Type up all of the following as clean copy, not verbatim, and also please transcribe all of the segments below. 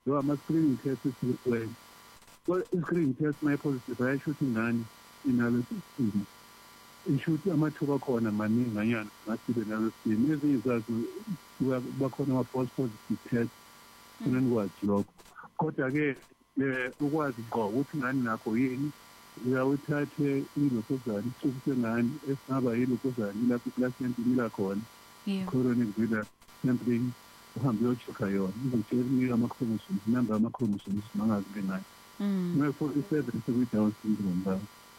lo ama-screening test esiwenza. I-screening test my-positive ayasho ukuthi ingane inalo sisimo. Isho ukuthi amathuba akhona maninganyana ngasibe nalo sisimo. Ezinye zazo bakhona ama-false positive test kunenikwazi lokho. Kodwa-ke ukwazi ngqo ukuthi ingane nakho yini uyawuthathe ilokuzane isisuku sengane esingaba yilokuzane ilapho iplasenti imila khona. Coronary villus sampling uhambe uyochecka yona izokutshela ama-chromosomes inamba yama-chromosomes mangazi bengane. Maye-47 sekuyi-Down syndrome lapho.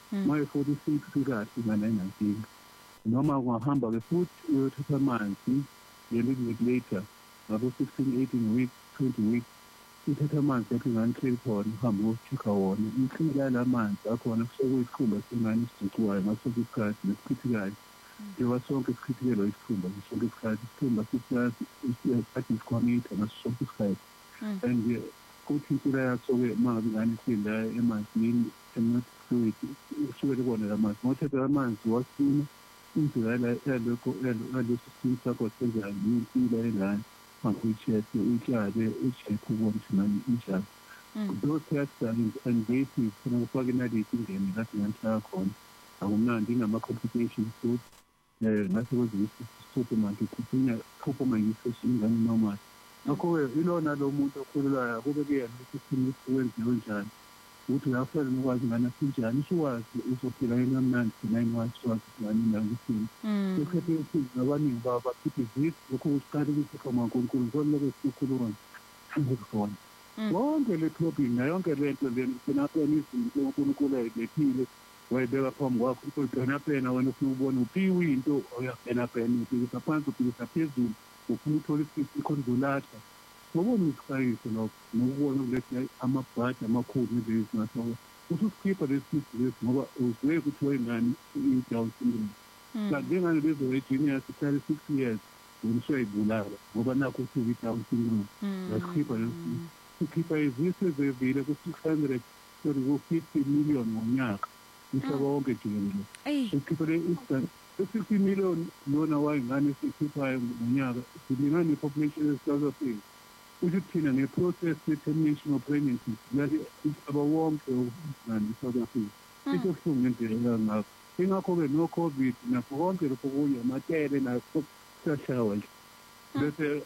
Maye-46 kahle ingane ayinankinga. Noma ungahamba-ke futhi uyothatha amanzi nge-little bit later ngabo 16, 18 weeks, 20 weeks ithatha amanzi yakho ingane ihleli khona uhambe uyochecka wona. Inkinga yala manzi akhona sekuyisikhumba sengane esiducuwayo ngaso sonke isikhathi nesikhithikayo. Njengoba sonke isikhithikelo isikhumba sonke isikhathi isikhumba sisikhathi isikhwamitha ngaso sonke isikhathi. And kuthi impilo yakho-ke uma ngabe ingane ihleli la emanzini fluid kusukele kona la manzi ngothatha la manzi wasina inzira yalokho system sakho senza impilo yengane uyishekhe uyihlale ushekhe ubone ukuthi nani injani. Those tests are invasive khona kufaka inalithi ingene lapho ingane ihlala khona akumnandi ingama-complications futhi ngase kwezinye isithupho manje kuphuma yisession ingane normal. Ngakho-ke ilona lo muntu okhululayo kube kuyena ukuthi isimo wenziwe njani ukuthi uyafela nokwazi ingane asinjani isukwazi uzophila yena mnandi 9 months wazi ingane inangisini. Sekhethe ukuthi abaningi babo bakhiphe izitho lokhu kusiqala ukuthi khoma uNkulunkulu konke esikhuluma ngikufona. Wonke le problem nayo yonke lento lena sinapena izinto uNkulunkulu ayibethile wayibeka phambi kwakho uqona pena wena ufuna ubona uphiwe into oyapena ubhekisa phansi ubhekisa phezulu ufuna uthola ikhondulatha. Ngobona isiqayiso lokho nokubona ukuthi amabhadi amakhulu nje singathoko ususikhipha lesi ngoba uzwe ukuthi wayengane i-Down syndrome. Kanti ngane lezo regenius ihlale 6 years uyibulala ngoba nakho uthi i-Down syndrome. Yasikhipha lesi sikhipha izisi ezivile ku-600 ku-50 million ngonyaka umhlaba wonke jikelele. Sikhipha le-instant 50 million lona wayengane sikhiphayo ngonyaka silingana ne-population ye-South Africa. Ukuthi thina nge-process ye-termination of pregnancy lali umhlaba wonke ngane e-South Africa. Into ebuhlungu ngendlela ngakho. Ingakho-ke no-COVID nakho konke lokho kuye amatele nakho kusashawa nje. Bese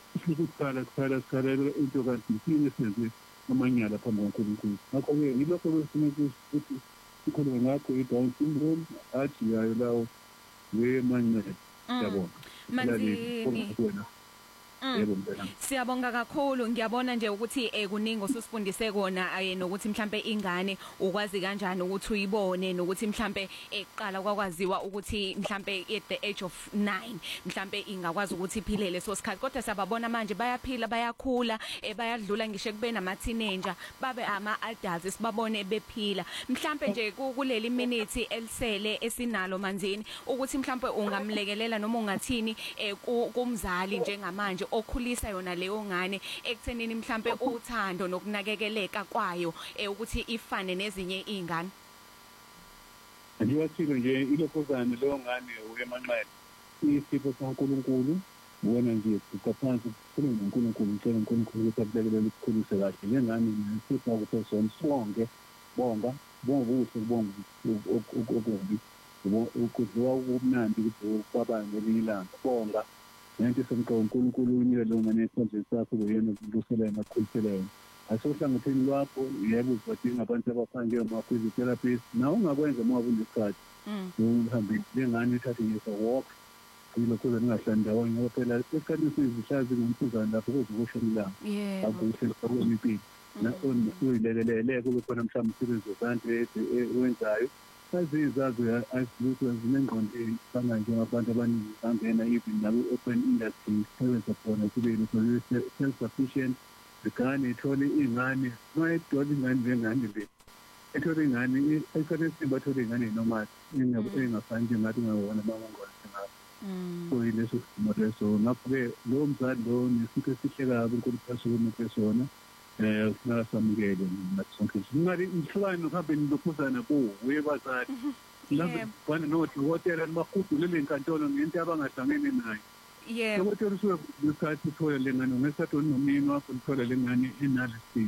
sikhalela into kanti isini esenze amanyala phambi kaNkulunkulu. Ngakho-ke yilokho besifuna ukuthi sikhulume ngakho i-Down syndrome athi yayo lawo wemancele. Yabona. Manzini. Siyabonga kakhulu ngiyabona nje ukuthi kuningi osusifundise kona nokuthi mhlambe ingane ukwazi kanjani ukuthi uyibone nokuthi mhlambe eqala kwakwaziwa ukuthi mhlambe at the age of 9 mhlambe ingakwazi ukuthi iphilele so sikhathi kodwa sababona manje bayaphila bayakhula bayadlula ngisho kube nama teenager babe ama adults sibabone bephila mhlambe nje kuleli minute elisele esinalo Manzini ukuthi mhlambe ungamlekelela noma ungathini kumzali njengamanje okhulisa yona leyo ngane ekuthenini mhlambe uthando nokunakekeleka kwayo ukuthi ifane nezinye izingane. Ngiyathile nje ilokozane leyo ngane uyemanqele isipho saNkulunkulu wona nje kuphansi kukhulume noNkulunkulu ucela uNkulunkulu ukuthi akulekelele ukukhulisa kahle lengane nesipho ukuthi sonke bonga ubuhle bonga okubi ukudliwa ubumnandi ukuthi kwaba ngelinye ilanga bonga nento semqondo uNkulunkulu unikele lo ngane esandleni sakho kuyena ukulusela ngakhuliselayo asohlangotheni lwakho yebo uzodinga abantu abafana njengama-physiotherapist nawe ungakwenza uma unesikhathi uhambe lengane ithathe nje walk ilokho ningahlali ndawonye ngoba phela esikhathini sezihlazi ngomsuzane lapho kuzokusho ilanga akuhle kwakho impilo uyilekelele kube khona mhlawumbe umsebenzi wezandla owenzayo sazizazi azilutho zinengqondo efana njengabantu abaningi bangena even nabo open industry sebenza khona kube self-sufficient zigane ithole ingane mayedole ingane njengane le ethole ingane esikhathini esimbi athole ingane normal engafani njengathi ungawona bangongona ngapho so yileso simo leso ngakho-ke lowo mzali lo nesipho esihle kabi uNkulunkulu asuke sona kufuneka samukele nathi sonke imali ihlukane nokuhambeni lokhuzana kuwo uyebazali mhlawumbe kufana nodokotela nibahudulele enkantolo ngento abangahlangene nayo yebo dokotela usuke ngesikhathi uthola le ngane ngesikhathi nomyeni wakho uthola le ngane enalesi